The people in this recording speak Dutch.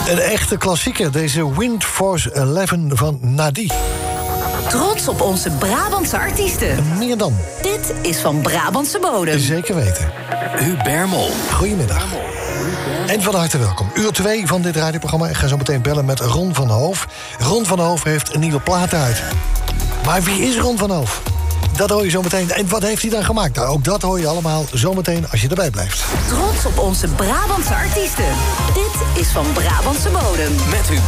Een echte klassieker, deze Wind Force 11 van Nadi. Trots op onze Brabantse artiesten. Meer dan. Dit is van Brabantse bodem. Zeker weten. Hubert Mol. Goedemiddag. En van harte welkom. Uur 2 van dit radioprogramma. Ik ga zo meteen bellen met Ron van Hoof. Ron van Hoof heeft een nieuwe plaat uit. Maar wie is Ron van Hoof? Dat hoor je zo meteen. En wat heeft hij dan gemaakt? Nou, ook dat hoor je allemaal zo meteen als je erbij blijft. Trots op onze Brabantse artiesten. Dit is van Brabantse bodem. Met Hubert